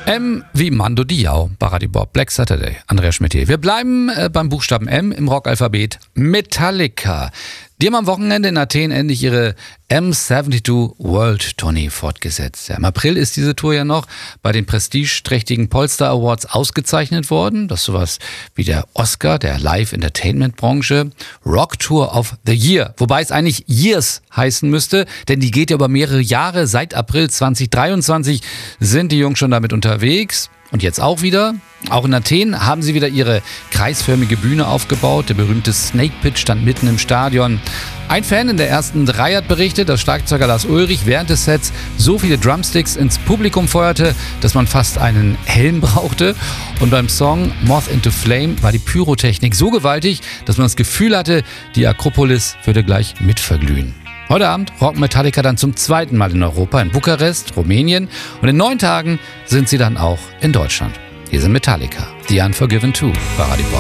M wie Mando Diao, Baradi Bob, Black Saturday, Andreas Schmidt hier. Wir bleiben beim Buchstaben M im Rockalphabet. Metallica. Die haben am Wochenende in Athen endlich ihre M72 World Tournee fortgesetzt. Ja, im April ist diese Tour ja noch bei den prestigeträchtigen Polestar Awards ausgezeichnet worden. Das ist sowas wie der Oscar der Live-Entertainment-Branche. Rock Tour of the Year. Wobei es eigentlich Years heißen müsste, denn die geht ja über mehrere Jahre. Seit April 2023 sind die Jungs schon damit unterwegs. Und jetzt auch wieder. Auch in Athen haben sie wieder ihre kreisförmige Bühne aufgebaut. Der berühmte Snake Pit stand mitten im Stadion. Ein Fan in der ersten Reihe hat berichtet, dass Schlagzeuger Lars Ulrich während des Sets so viele Drumsticks ins Publikum feuerte, dass man fast einen Helm brauchte. Und beim Song Moth into Flame war die Pyrotechnik so gewaltig, dass man das Gefühl hatte, die Akropolis würde gleich mitverglühen. Heute Abend rocken Metallica dann zum zweiten Mal in Europa, in Bukarest, Rumänien. Und in 9 Tagen sind sie dann auch in Deutschland. Hier sind Metallica, The Unforgiven 2 bei Radio Bob.